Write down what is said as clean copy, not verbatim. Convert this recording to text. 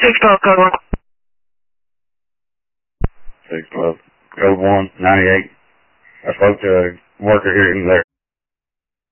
612, code 1. 612, code 1, 98. I spoke to a worker here in there.